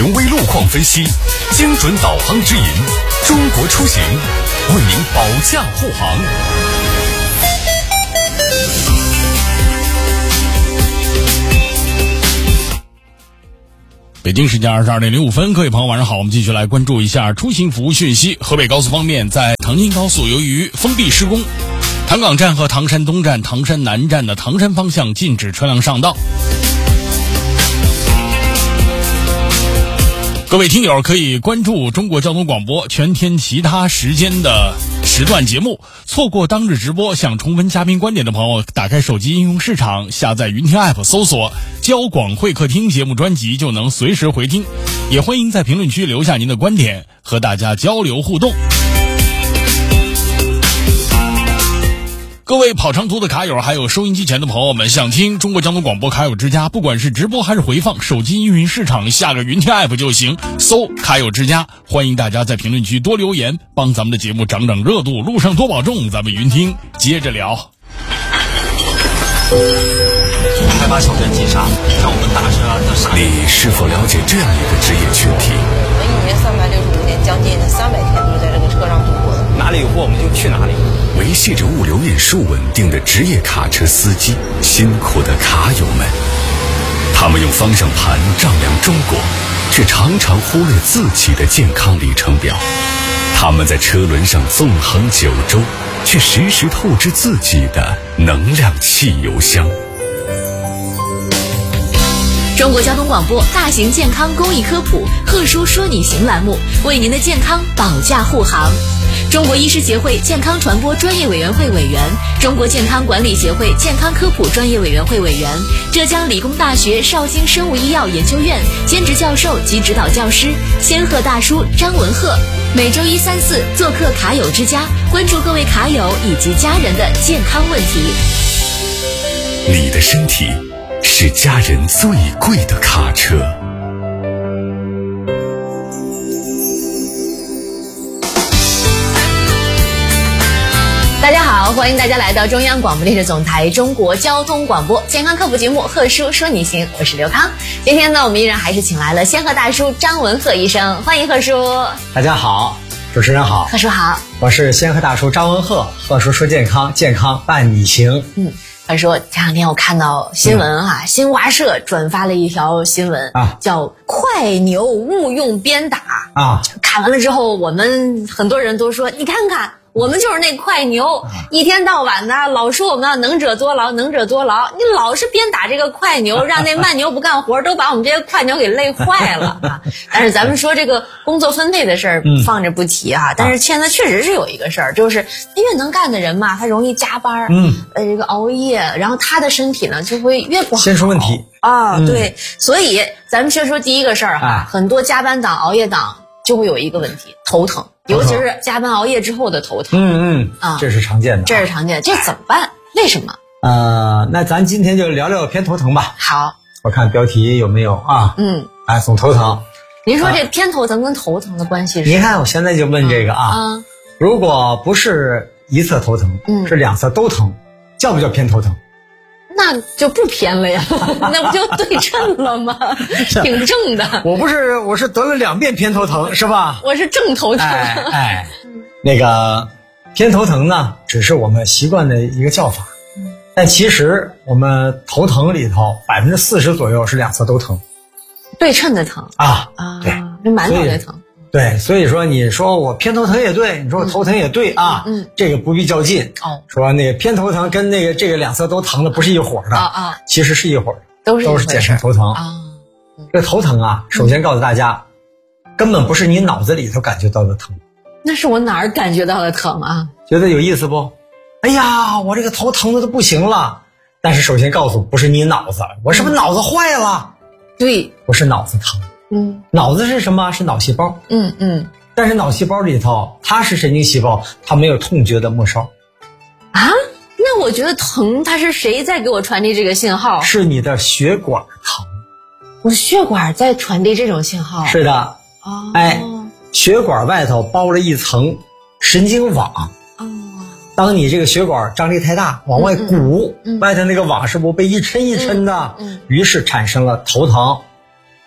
权威路况分析，精准导航指引，中国出行为您保驾护航。 北京时间22:05，各位朋友晚上好，我们继续来关注一下出行服务讯息。河北高速方面，在唐津高速由于封闭施工，唐岗站和唐山东站、唐山南站的唐山方向禁止车辆上道。各位听友可以关注中国交通广播全天其他时间的时段节目，错过当日直播想重温嘉宾观点的朋友，打开手机应用市场，下载云听 app， 搜索交广会客厅节目专辑，就能随时回听。也欢迎在评论区留下您的观点，和大家交流互动。各位跑长途的卡友，还有收音机前的朋友们，想听中国交通广播卡友之家，不管是直播还是回放，手机应用市场下个云听 app 就行，搜卡友之家。欢迎大家在评论区多留言，帮咱们的节目涨涨热度，路上多保重。咱们云听接着聊。 开发小镇金沙，让我们打车的沙。 你是否了解这样一个职业群体？ 我1年365天，将近300天都是在这个车上度过的。 哪里有货我们就去哪里。 维系着物流运输稳定的职业卡车司机，辛苦的卡友们，他们用方向盘丈量中国，却常常忽略自己的健康里程表。他们在车轮上纵横9州，却时时透支自己的能量汽油箱。 中国交通广播大型健康公益科普贺叔说你行栏目，为您的健康保驾护航。中国医师协会健康传播专业委员会委员，中国健康管理协会健康科普专业委员会委员，浙江理工大学绍兴生物医药研究院兼职教授及指导教师，仙鹤大叔张文鹤，每周1、3、4做客卡友之家，关注各位卡友以及家人的健康问题。 你的身体是家人最贵的卡车。 大家好，欢迎大家来到中央广播电视总台中国交通广播健康科普节目贺叔说你行，我是刘康。今天呢，我们依然还是请来了仙鹤大叔张文鹤医生，欢迎贺叔。 大家好，主持人好， 贺叔好， 我是仙鹤大叔张文鹤，贺叔说健康，健康伴你行。 他说这两天我看到新闻新华社转发了一条新闻叫快牛误用鞭打看完了之后，我们很多人都说你看看我们就是那快牛，一天到晚的老说我们要能者多劳，能者多劳，你老是鞭打这个快牛，让那慢牛不干活，都把我们这些快牛给累坏了但是咱们说这个工作分配的事儿放着不提但是现在确实是有一个事儿，就是越能干的人嘛，他容易加班这个熬夜，然后他的身体呢就会越不好， 先出问题对，所以咱们先说第一个事儿很多加班党、熬夜党就会有一个问题，头疼，尤其是加班熬夜之后的头疼。 这是常见的。 这是常见的，这怎么办？为什么？ 那咱今天就聊聊偏头疼吧。 好， 我看标题有没有总头疼。 您说这偏头疼跟头疼的关系是？ 您看我现在就问这个如果不是一侧头疼，是两侧都疼，叫不叫偏头疼？ 那就不偏了呀，那不就对称了吗？挺正的。 我是得了2遍偏头疼是吧？ 我是正头疼。 那个偏头疼呢，只是我们习惯的一个叫法，但其实我们头疼里头40%左右是两侧都疼，对称的疼对， 这满脑袋疼。 对，所以说你说我偏头疼也对，你说我头疼也对这个不必较劲说那个偏头疼跟这个两侧都疼的不是一伙的其实是一伙的，都是简称头疼这个头疼首先告诉大家，根本不是你脑子里头感觉到的疼， 那是我哪儿感觉到的疼觉得有意思不？哎呀，我这个头疼的都不行了，但是首先告诉不是你脑子，我是不是脑子坏了？ 对， 不是脑子疼。脑子是什么？是脑细胞。但是脑细胞里头它是神经细胞，它没有痛觉的末梢那我觉得疼，它是谁在给我传递这个信号？ 是你的血管疼， 我的血管在传递这种信号。 是的血管外头包了一层神经网当你这个血管张力太大往外鼓外头那个网是不是被一抻一抻的于是产生了头疼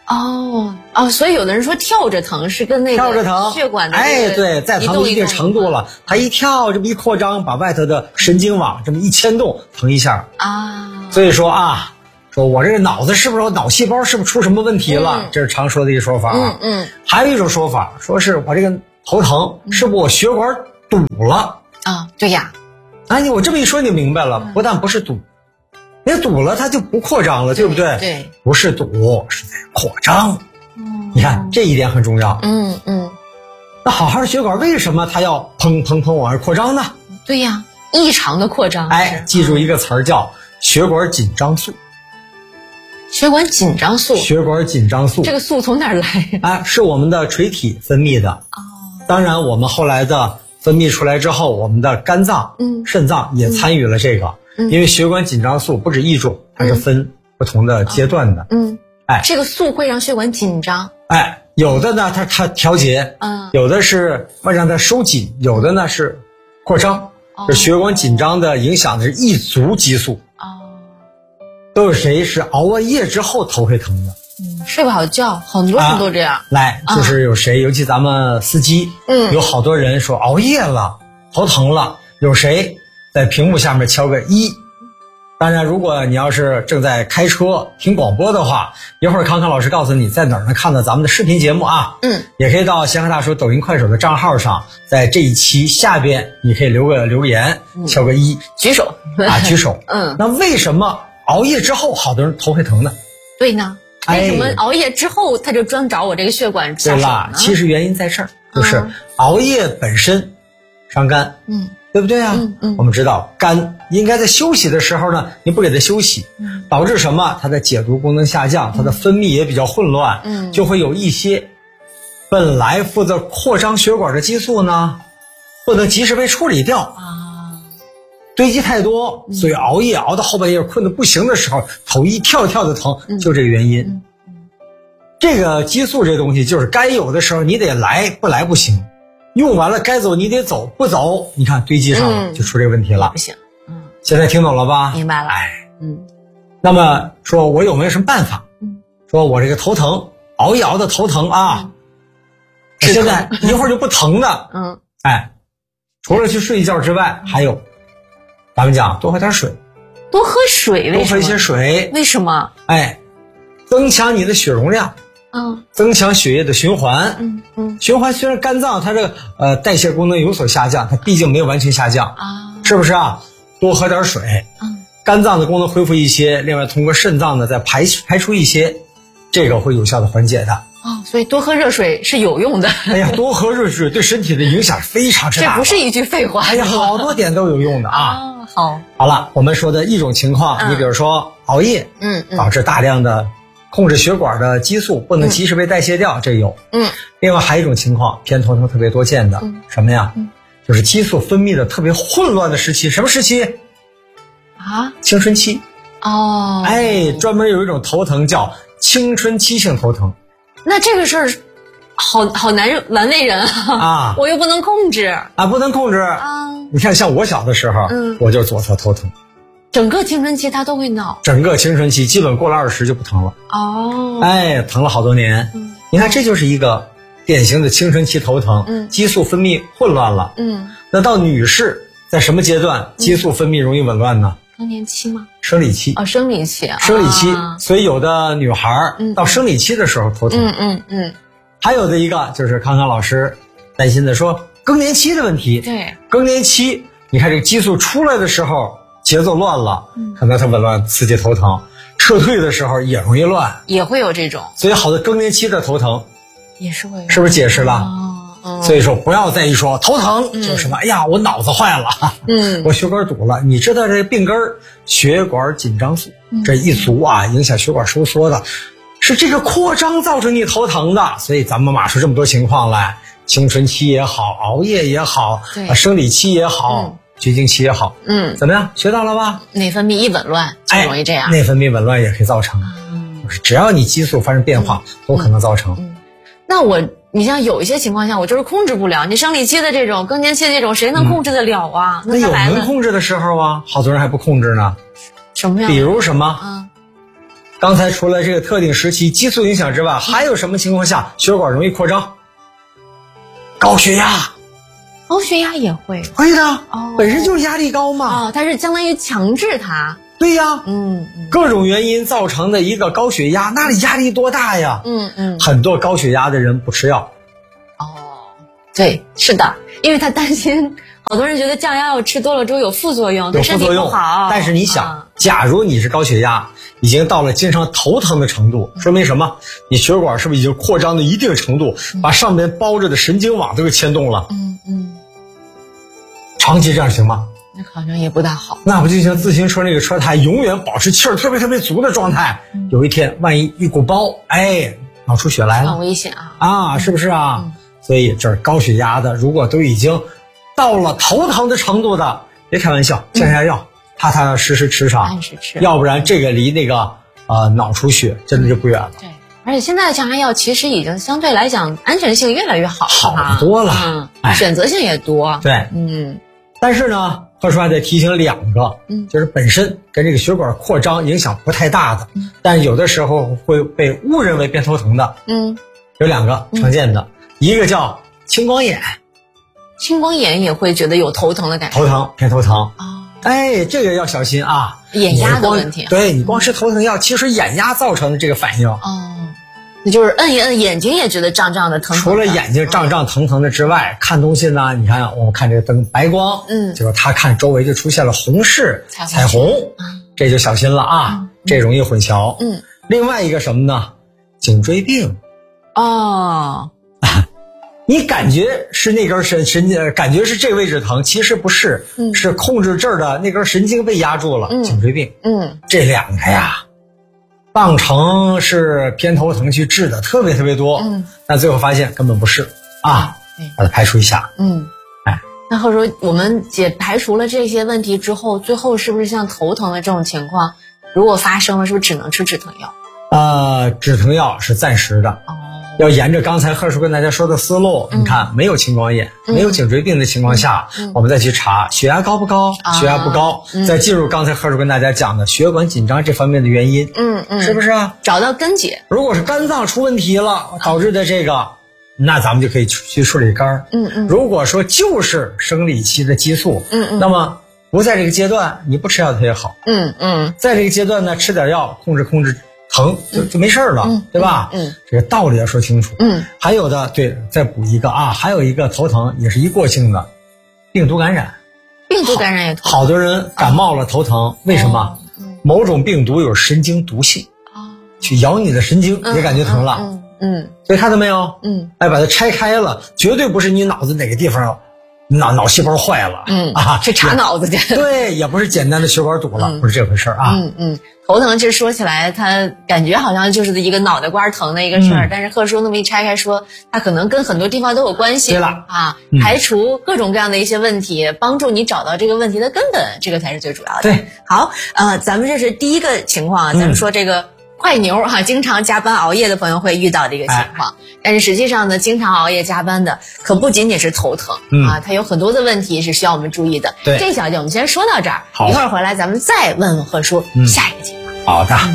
所以有的人说跳着疼是跟那个血管的对，再疼到一定程度了，它一跳这么一扩张，把外头的神经网这么一牵动，疼一下所以说说我这个脑子是不是脑细胞是不是出什么问题了？这是常说的一个说法还有一种说法，说是我这个头疼是不是我血管堵了对呀。 我这么一说你明白了，不但不是堵，你堵了它就不扩张了，对不对？ 对， 不是堵，是在扩张。你看这一点很重要。那好好的血管为什么它要砰砰砰往外扩张呢？ 对呀，异常的扩张。 记住一个词儿叫血管紧张素。 血管紧张素。 血管紧张素。 这个素从哪儿来？ 是我们的垂体分泌的。当然我们后来的分泌出来之后，我们的肝脏、肾脏也参与了这个。因为血管紧张素不止一种，它是分不同的阶段的。 这个素会让血管紧张。 有的呢它调节，有的是让它收紧，有的呢是扩张。这血管紧张的影响的是一族激素。都有谁是熬完夜之后头会疼的？ 睡不好觉，很多人都这样。 就是有谁，尤其咱们司机，有好多人说熬夜了，头疼了，有谁在屏幕下面敲个1。当然如果你要是正在开车听广播的话，一会儿康康老师告诉你在哪儿能看到咱们的视频节目也可以到闲话大叔抖音快手的账号上，在这一期下边你可以留个留言，敲个1， 举手举手。那为什么熬夜之后好多人头会疼呢？ 对呢，为什么熬夜之后他就专找我这个血管下手呢？ 对了，其实原因在这儿，就是熬夜本身伤肝，对不对我们知道肝应该在休息的时候呢，你不给它休息，导致什么？它的解毒功能下降，它的分泌也比较混乱，就会有一些本来负责扩张血管的激素呢，不能及时被处理掉堆积太多，所以熬夜熬到后半夜困得不行的时候，头一跳跳的疼，就这个原因。这个激素这东西就是该有的时候你得来，不来不行。用完了该走你得走，不走你看堆积上了，就出这个问题了。 不行。 现在听懂了吧？ 明白了。 那么说我有没有什么办法？说我这个头疼，熬夜熬的头疼现在一会儿就不疼的。除了去睡一觉之外，还有咱们讲多喝点水。 多喝水？为什么？ 多喝一些水。 为什么？ 增强你的血容量，增强血液的循环。循环虽然肝脏它这个代谢功能有所下降，它毕竟没有完全下降是不是多喝点水，肝脏的功能恢复一些，另外通过肾脏呢再排出一些，这个会有效的缓解的。 所以多喝热水是有用的。 多喝热水对身体的影响非常之大。 这不是一句废话。 好多点都有用的好了，我们说的一种情况，你比如说熬夜，导致大量的控制血管的激素不能及时被代谢掉，这有。另外还有一种情况，偏头疼特别多见的，什么呀？就是激素分泌的特别混乱的时期。什么时期？青春期。专门有一种头疼叫青春期性头疼。 那这个事儿好难为人我又不能控制不能控制你看像我小的时候，我就左侧头疼， 整个青春期它都会闹， 整个青春期基本过了20就不疼了。疼了好多年。你看这就是一个典型的青春期头疼，激素分泌混乱了。那到女士在什么阶段激素分泌容易紊乱呢？ 更年期吗？ 生理期。 生理期。 生理期，所以有的女孩到生理期的时候头疼。还有的一个就是康康老师担心的说更年期的问题。 对， 更年期你看这个激素出来的时候节奏乱了，可能它紊乱刺激头疼，撤退的时候也容易乱， 也会有这种。 所以好多更年期的头疼也是会有， 是不是解释了？所以说不要再一说头疼就是什么，我脑子坏了，我血管堵了。你知道这病根儿血管紧张素，这一足影响血管收缩的，是这个扩张造成你头疼的。所以咱们码出这么多情况来，青春期也好，熬夜也好，生理期也好，绝经期也好，怎么样？学到了吧？ 内分泌一紊乱就容易这样。 内分泌紊乱也可以造成，就是只要你激素发生变化，都可能造成。 那你像有一些情况下我就是控制不了，你生理期的这种更年期的这种谁能控制得了啊？ 那有能控制的时候好多人还不控制呢。 什么样？ 比如什么？ 刚才除了这个特定时期激素影响之外，还有什么情况下血管容易扩张？高血压。 高血压也会？ 会的，本身就是压力高嘛。 它是相当于强制它。 对呀，各种原因造成的一个高血压，那压力多大呀？很多高血压的人不吃药。 对，是的，因为他担心，好多人觉得降压药吃多了之后有副作用，对身体不好。 但是你想，假如你是高血压，已经到了经常头疼的程度，说明什么？你血管是不是已经扩张到一定程度，把上面包着的神经网都给牵动了？长期这样行吗？ 那好像也不大好。 那不就像自行车那个车胎永远保持气儿特别足的状态，有一天万一一鼓包，脑出血来了， 很危险啊！ 是不是啊？所以这高血压的，如果都已经到了头疼的程度的，别开玩笑，降压药踏踏实实吃上，要不然这个离那个脑出血真的就不远了。 对，而且现在的降压药其实已经相对来讲安全性越来越好多了， 选择性也多。 对，但是呢，贺叔还得提醒两个，就是本身跟这个血管扩张影响不太大的，但有的时候会被误认为偏头疼的，有两个常见的，一个叫青光眼。 青光眼也会觉得有头疼的感觉， 头疼，偏头疼这个要小心啊， 眼压的问题。 对，你光吃头疼药，其实眼压造成的这个反应。 那就是摁一摁眼睛也觉得胀胀的疼。 除了眼睛胀胀疼疼的之外，看东西呢，你看我们看这个灯白光，就是他看周围就出现了红视、彩虹，这就小心了啊，这容易混淆。另外一个什么呢？颈椎病。你感觉是那根神经，感觉是这位置疼，其实不是，是控制这儿的那根神经被压住了，颈椎病。这两个呀，当成是偏头疼去治的特别多，但最后发现根本不是把它排除一下。 那或者说我们排除了这些问题之后，最后是不是像头疼的这种情况，如果发生了，是不是只能吃止疼药？ 止疼药是暂时的。要沿着刚才贺叔跟大家说的思路，你看没有青光眼，没有颈椎病的情况下，我们再去查血压高不高，血压不高，再进入刚才贺叔跟大家讲的血管紧张这方面的原因，是不是啊？ 找到根结。 如果是肝脏出问题了导致的这个，那咱们就可以去处理肝。如果说就是生理期的激素，那么不在这个阶段，你不吃药它也好。在这个阶段呢，吃点药控制疼就没事了，对吧？这个道理要说清楚。还有的，对，再补一个还有一个头疼也是一过性的病毒感染。 病毒感染也头疼。 好多人感冒了头疼，为什么？某种病毒有神经毒性，去咬你的神经也感觉疼了。所以看到没有？把它拆开了，绝对不是你脑子哪个地方脑细胞坏了， 去查脑子去。 对，也不是简单的血管堵了，不是这回事啊。 头疼其实说起来，它感觉好像就是一个脑袋瓜疼的一个事儿，但是贺叔那么一拆开说，它可能跟很多地方都有关系。 对了排除各种各样的一些问题，帮助你找到这个问题的根本，这个才是最主要的。 对， 好，咱们这是第一个情况，咱们说这个快牛经常加班熬夜的朋友会遇到的一个情况，但是实际上呢，经常熬夜加班的可不仅仅是头疼它有很多的问题是需要我们注意的。 对， 这小节我们先说到这儿，一会儿回来咱们再问问贺叔下一个情况。 好的。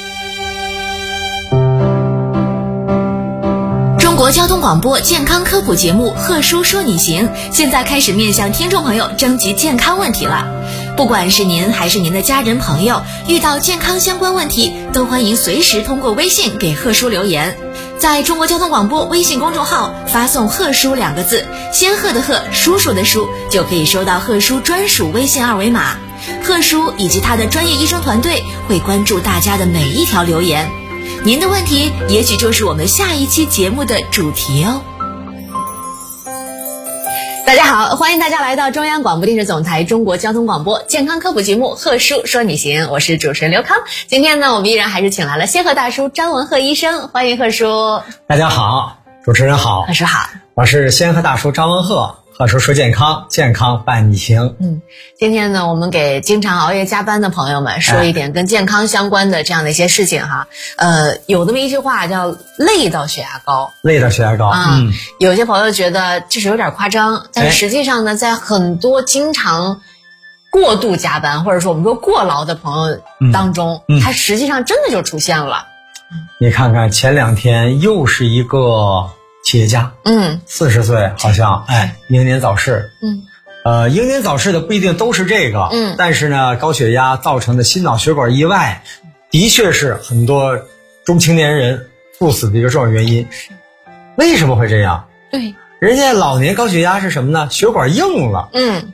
中国交通广播健康科普节目《贺叔说你行》现在开始面向听众朋友征集健康问题了。不管是您还是您的家人朋友，遇到健康相关问题，都欢迎随时通过微信给贺叔留言。在中国交通广播微信公众号发送贺叔2个字，仙鹤的鹤，叔叔的叔，就可以收到贺叔专属微信2维码。贺叔以及他的专业医生团队会关注大家的每一条留言，您的问题也许就是我们下一期节目的主题哦。 大家好，欢迎大家来到中央广播电视总台中国交通广播健康科普节目《贺叔说你行》，我是主持人刘康。今天呢，我们依然还是请来了仙鹤大叔张文鹤医生，欢迎贺叔。 大家好，主持人好， 贺叔好， 我是仙鹤大叔张文鹤。贺叔说健康，健康伴你行。 今天呢，我们给经常熬夜加班的朋友们说一点跟健康相关的这样的一些事情哈。有这么一句话叫累到血压高， 累到血压高有些朋友觉得这是有点夸张，但是实际上呢，在很多经常过度加班，或者说我们说过劳的朋友当中，它实际上真的就出现了。 你看看前2天又是一个企业家，40岁好像，英年早逝。英年早逝的不一定都是这个，但是呢，高血压造成的心脑血管意外，的确是很多中青年人猝死的一个重要原因。为什么会这样？ 对， 人家老年高血压是什么呢？血管硬了。